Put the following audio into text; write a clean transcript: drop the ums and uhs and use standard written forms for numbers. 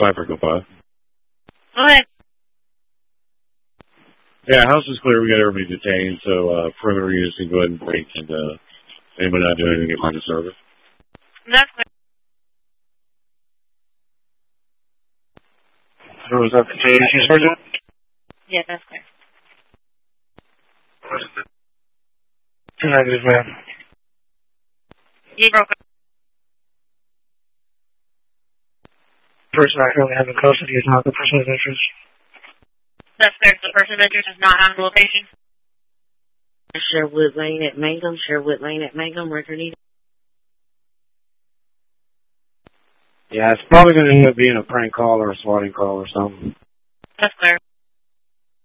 Go 5. Okay. Yeah, house is clear. We got everybody detained, so perimeter units can go ahead and break, and anybody not doing anything get line of service. That's clear. So was that the issue, Sergeant? Yeah, that's clear. Negative, ma'am. You broke up. Person I currently have in custody is not the person of interest. That's clear. The person of interest is not on the location. Sherwood Lane at Mangum, record needed. Yeah, it's probably going to end up being a prank call or a swatting call or something. That's clear.